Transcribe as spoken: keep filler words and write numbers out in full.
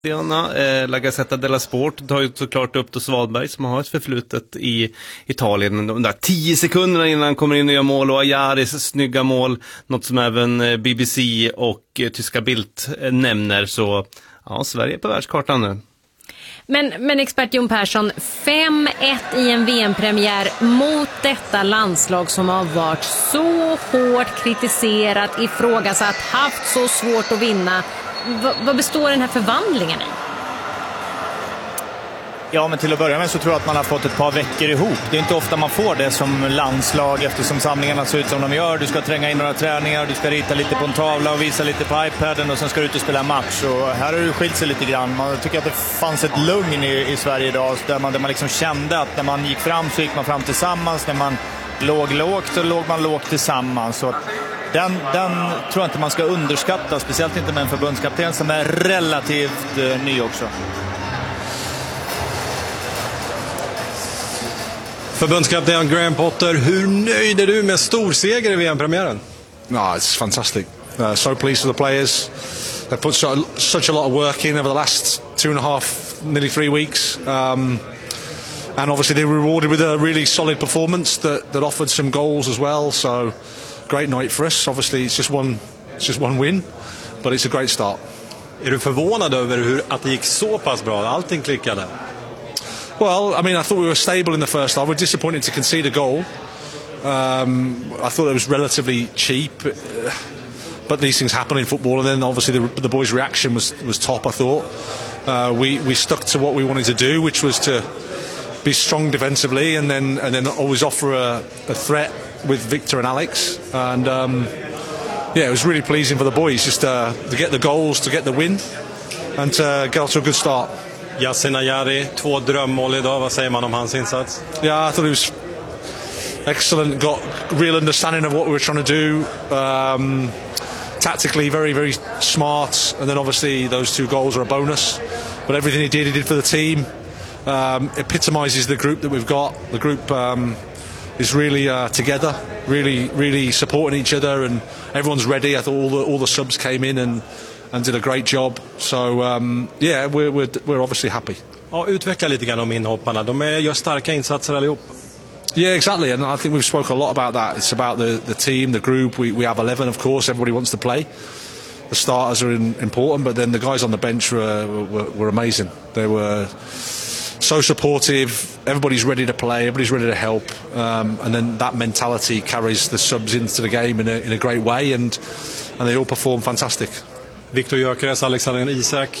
Eh, La Gazzetta della Sport tar ju såklart upp då Svalberg som har ett förflutet i Italien. De där tio sekunderna innan han kommer in och gör mål, och Ajaris snygga mål, något som även B B C och eh, tyska Bild eh, nämner. Så ja, Sverige är på världskartan nu. Men, men expert Jon Persson, fem ett i en V M-premiär mot detta landslag som har varit så hårt kritiserat, ifrågasatt, haft så svårt att vinna. V- vad består den här förvandlingen i? Ja, men till att börja med så tror jag att man har fått ett par veckor ihop. Det är inte ofta man får det som landslag eftersom samlingarna ser ut som de gör. Du ska tränga in några träningar, du ska rita lite på en tavla och visa lite på iPaden och sen ska du ut och spela match. Och här har det skilt sig lite grann. Man tycker att det fanns ett lugn i, i Sverige idag där man, där man liksom kände att när man gick fram så gick man fram tillsammans. När man låg lågt så låg man lågt tillsammans. Så den, den tror jag inte man ska underskatta, speciellt inte med en förbundskapten som är relativt eh, ny också. Förbundskapten Graham Potter, hur nöjd är du med storseger i V M-premiären? No, it's fantastic. Uh, so pleased with the players. They've put so, such a lot of work in over the last two and a half, nearly three weeks. Um, and obviously they were rewarded with a really solid performance that, that offered some goals as well. So great night for us. Obviously it's just one, it's just one win, but it's a great start. Är du förvånad över hur att det gick så pass bra? Allting klickade. Well, I mean, I thought we were stable in the first half. We're disappointed to concede a goal. Um, I thought it was relatively cheap, but these things happen in football. And then obviously the, the boys' reaction was was top. I thought uh, we we stuck to what we wanted to do, which was to be strong defensively, and then and then always offer a, a threat with Victor and Alex. And um, yeah, it was really pleasing for the boys just uh, to get the goals, to get the win, and to get off to a good start. Yasin Ayari, två drömmål idag. Vad säger man om hans insats? Yeah, I thought he was excellent. Got real understanding of what we were trying to do. Um, tactically, very, very smart. And then obviously those two goals are a bonus. But everything he did, he did for the team. Um, epitomises the group that we've got. The group um, is really uh, together, really, really supporting each other, and everyone's ready. I thought all the all the subs came in and. and did a great job. So um, yeah, we're, we're, we're obviously happy. Ja, utveckla lite grann om inhopparna. De är, gör starka insatser allihop. Yeah, exactly. And I think we've spoken a lot about that. It's about the, the team, the group. We, we have eleven, of course. Everybody wants to play. The starters are in, important, but then the guys on the bench were, were, were amazing. They were so supportive. Everybody's ready to play. Everybody's ready to help. Um, and then that mentality carries the subs into the game in a, in a great way. And, and they all perform fantastic. Viktor Gyökeres, Alexander Isak,